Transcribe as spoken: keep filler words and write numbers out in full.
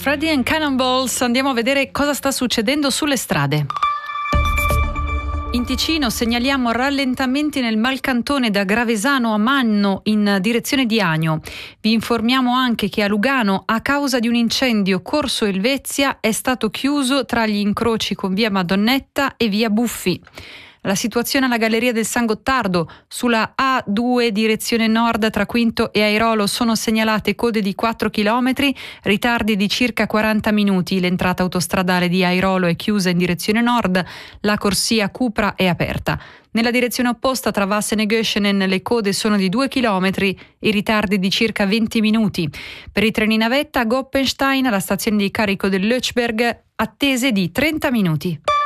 Freddy and Cannonballs, andiamo a vedere cosa sta succedendo sulle strade. In Ticino segnaliamo rallentamenti nel Malcantone da Gravesano a Manno in direzione di Agno. Vi informiamo anche che a Lugano, a causa di un incendio, Corso Elvezia è stato chiuso tra gli incroci con via Madonnetta e via Buffi. La situazione alla Galleria del San Gottardo, sulla A due direzione nord tra Quinto e Airolo sono segnalate code di quattro chilometri, ritardi di circa quaranta minuti. L'entrata autostradale di Airolo è chiusa in direzione nord, la corsia Cupra è aperta. Nella direzione opposta tra Vassen e Göschenen le code sono di due chilometri, i ritardi di circa venti minuti. Per i treni navetta a Goppenstein, alla stazione di carico del Lötschberg, attese di trenta minuti.